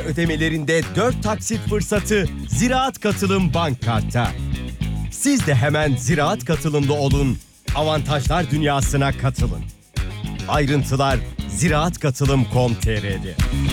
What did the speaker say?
ödemelerinde 4 taksit fırsatı Ziraat Katılım Bank Kart'ta. Siz de hemen Ziraat Katılım'da olun, avantajlar dünyasına katılın. Ayrıntılar ziraatkatılım.com.tr'de.